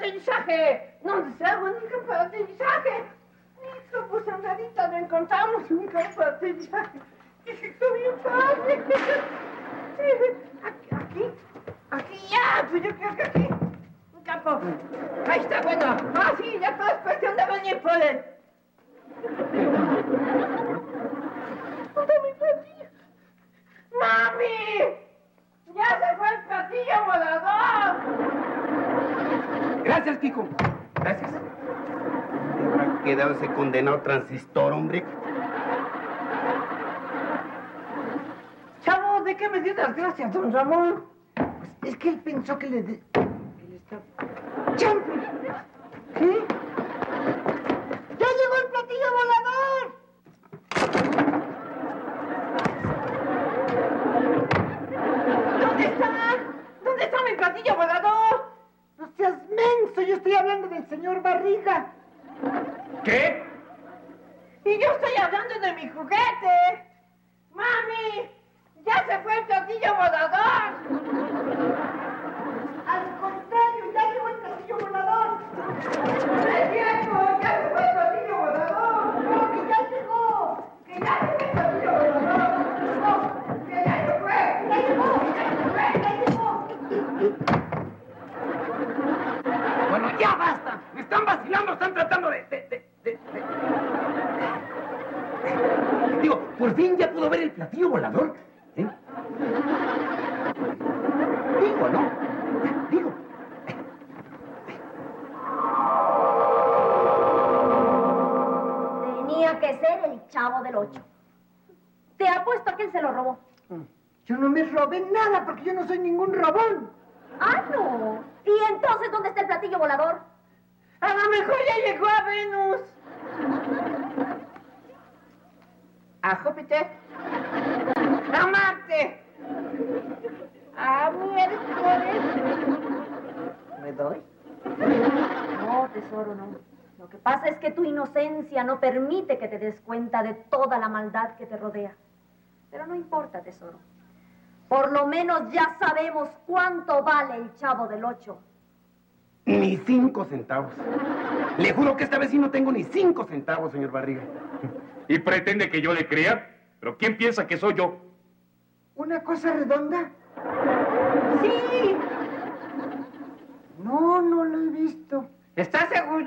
aterrizaje! ¿Dónde se hago en un campo de aterrizaje? Hijo, pues andadita lo encontramos en un campo de aterrizaje. Hijo, bien padre. Aquí, ya, pues yo creo que aquí. Un campo. Ahí está, bueno. Ah, sí, ya todo es cuestión de venir por él. ¿Dónde mi platillo? ¡Mami! ¡Ya se fue el platillo volador! Gracias, Kiko. Gracias. ¿Dónde habrá quedado ese condenado transistor, hombre? Chavo, ¿de qué me dio las gracias, don Ramón? Pues es que él pensó que le está... ¡Champi! ¿Qué? ¡Ya llegó el platillo volador! ¿Dónde está? ¿Dónde está mi platillo volador? No seas menso, yo estoy hablando del señor Barriga. ¿Qué? Y yo estoy hablando de mi juguete. ¡Mami! ¡Ya se fue el platillo volador! Al contrario, ya llegó el platillo volador. ¡No es cierto! ¡Ya se fue el platillo volador! ¡No, que ya llegó! ¡Que ya se fue el platillo volador! ¡No! ¡Que ya se fue! ¡Ya llegó! ¡Ya se fue! ¡Ya llegó! Bueno, ya basta. Me están vacilando, están tratando Digo, por fin ya pudo ver el platillo volador. ¿Eh? Digo, ¿no? Digo. Tenía que ser el Chavo del Ocho. Te apuesto a que él se lo robó. Yo no me robé nada porque yo no soy ningún robón. ¡Ah, no! ¿Y entonces dónde está el platillo volador? A lo mejor ya llegó a Venus. A Júpiter. A Marte. A miércoles. ¿Me doy? No, tesoro, no. Lo que pasa es que tu inocencia no permite que te des cuenta de toda la maldad que te rodea. Pero no importa, tesoro. Por lo menos ya sabemos cuánto vale el Chavo del Ocho. Ni 5 centavos. Le juro que esta vez sí no tengo ni 5 centavos, señor Barriga. ¿Y pretende que yo le crea? ¿Pero quién piensa que soy yo? ¿Una cosa redonda? Sí. No, no lo he visto. ¿Estás seguro?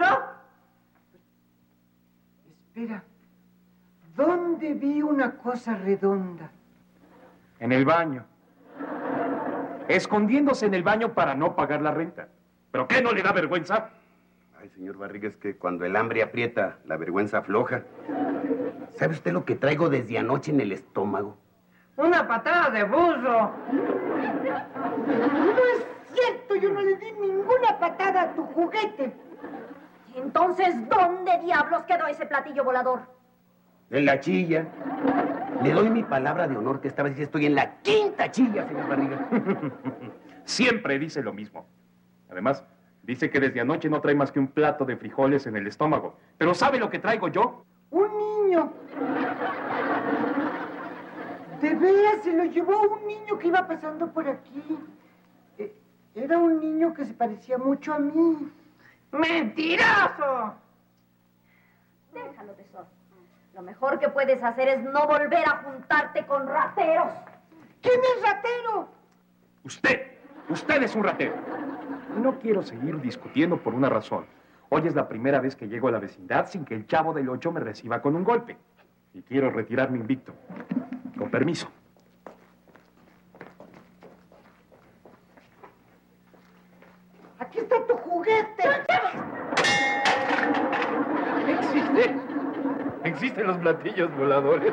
Espera. ¿Dónde vi una cosa redonda? En el baño. Escondiéndose en el baño para no pagar la renta. ¿Pero qué, no le da vergüenza? Ay, señor Barriga, es que cuando el hambre aprieta, la vergüenza afloja. ¿Sabe usted lo que traigo desde anoche en el estómago? Una patada de burro. No es cierto, yo no le di ninguna patada a tu juguete. Entonces, ¿dónde diablos quedó ese platillo volador? En la chilla. Le doy mi palabra de honor que esta vez estoy en la 5ª chilla, señor Barriga. Siempre dice lo mismo. Además, dice que desde anoche no trae más que un plato de frijoles en el estómago. ¿Pero sabe lo que traigo yo? Un niño. De veras, se lo llevó un niño que iba pasando por aquí. Era un niño que se parecía mucho a mí. ¡Mentiroso! Déjalo, tesoro. Lo mejor que puedes hacer es no volver a juntarte con rateros. ¿Quién es ratero? Usted. Usted es un ratero. Y no quiero seguir discutiendo por una razón. Hoy es la primera vez que llego a la vecindad sin que el Chavo del Ocho me reciba con un golpe. Y quiero retirarme invicto. Con permiso. Aquí está tu juguete. Existen los platillos voladores.